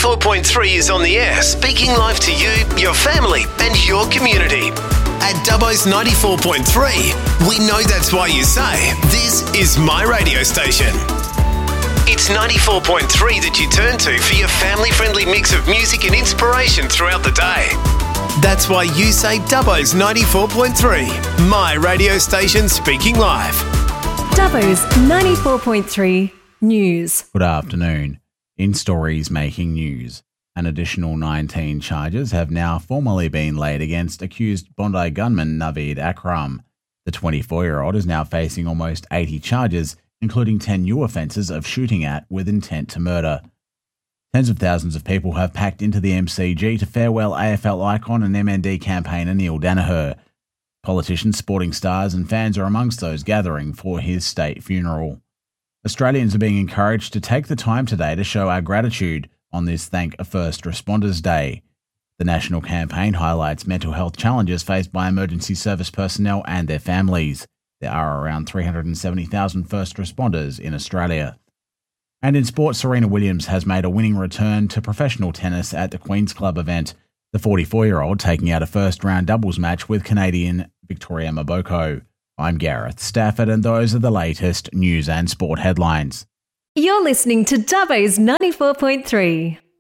94.3 is on the air, speaking live to you, your family and your community. At Dubbo's 94.3, we know that's why you say, this is my radio station. It's 94.3 that you turn to for your family-friendly mix of music and inspiration throughout the day. That's why you say Dubbo's 94.3, my radio station speaking live. Dubbo's 94.3 News. Good afternoon. In stories making news, an additional 19 charges have now formally been laid against accused Bondi gunman Naveed Akram. The 24-year-old is now facing almost 80 charges, including 10 new offences of shooting at with intent to murder. Tens of thousands of people have packed into the MCG to farewell AFL icon and MND campaigner Neil Daniher. Politicians, sporting stars and fans are amongst those gathering for his state funeral. Australians are being encouraged to take the time today to show our gratitude on this Thank a First Responders Day. The national campaign highlights mental health challenges faced by emergency service personnel and their families. There are around 370,000 first responders in Australia. And in sport, Serena Williams has made a winning return to professional tennis at the Queen's Club event, the 44-year-old taking out a first-round doubles match with Canadian Victoria Maboko. I'm Gareth Stafford, and those are the latest news and sport headlines. You're listening to Dubbo's 94.3.